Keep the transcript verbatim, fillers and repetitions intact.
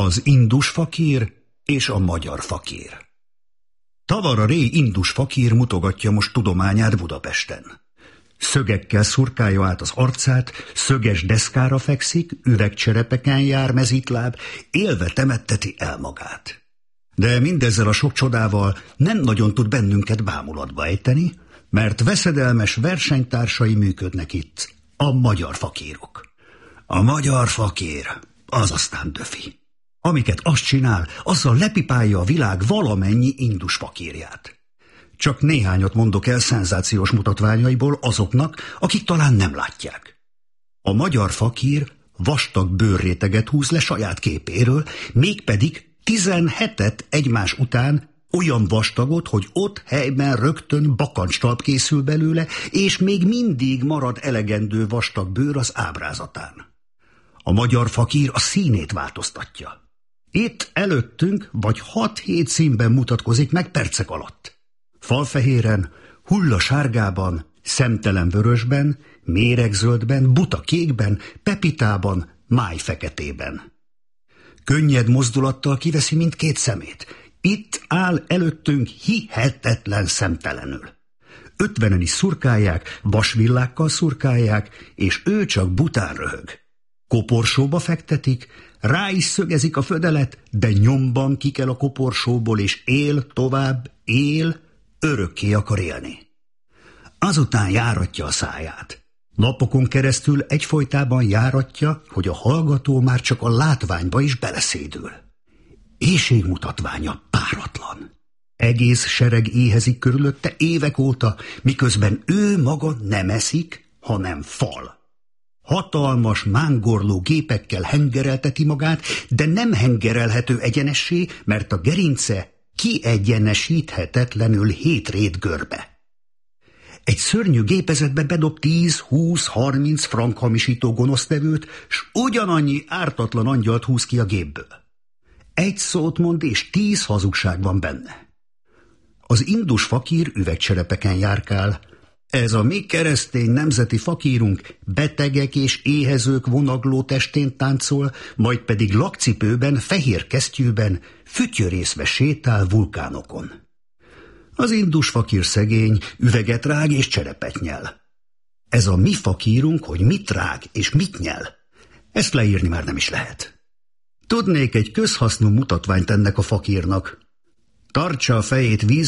Az indus fakír és a magyar fakír. Tavara Ré indus fakír mutogatja most tudományát Budapesten. Szögekkel szurkálja át az arcát, szöges deszkára fekszik, üvegcserepeken jár mezítláb, élve temetteti el magát. De mindezzel a sok csodával nem nagyon tud bennünket bámulatba ejteni, mert veszedelmes versenytársai működnek itt, a magyar fakírok. A magyar fakír, az aztán döfi. Amiket azt csinál, azzal lepipálja a világ valamennyi indus fakírját. Csak néhányat mondok el szenzációs mutatványaiból azoknak, akik talán nem látják. A magyar fakír vastag bőrréteget húz le saját képéről, mégpedig tizenhetet egymás után, olyan vastagot, hogy ott helyben rögtön bakancstalp készül belőle, és még mindig marad elegendő vastag bőr az ábrázatán. A magyar fakír a színét változtatja. Itt előttünk vagy hat-hét színben mutatkozik meg percek alatt. Falfehéren, hullasárgában, szemtelen vörösben, méregzöldben, buta kékben, pepitában, májfeketében. Könnyed mozdulattal kiveszi mindkét szemét. Itt áll előttünk hihetetlen szemtelenül. Ötvenen is szurkálják, vasvillákkal szurkálják, és ő csak bután röhög. Koporsóba fektetik, rá is szögezik a födelet, de nyomban kikel a koporsóból, és él tovább, él, örökké akar élni. Azután járatja a száját. Napokon keresztül egyfolytában járatja, hogy a hallgató már csak a látványba is beleszédül. Éhségmutatványa páratlan. Egész sereg éhezik körülötte évek óta, miközben ő maga nem eszik, hanem fal. Hatalmas, mángorló gépekkel hengerelteti magát, de nem hengerelhető egyenessé, mert a gerince kiegyenesíthetetlenül hétrét görbe. Egy szörnyű gépezetbe bedob tíz, húsz, harminc frank hamisító gonosztevőt, s ugyanannyi ártatlan angyalt húz ki a gépből. Egy szót mond, és tíz hazugság van benne. Az indus fakír üvegcserepeken járkál. Ez a mi keresztény nemzeti fakírunk betegek és éhezők vonagló testén táncol, majd pedig lakcipőben, fehér kesztyűben fütyörészve sétál vulkánokon. Az indus fakír szegény, üveget rág és cserepet nyel. Ez a mi fakírunk, hogy mit rág és mit nyel, ezt leírni már nem is lehet. Tudnék egy közhasznú mutatványt ennek a fakírnak. Tartsa a fejét víz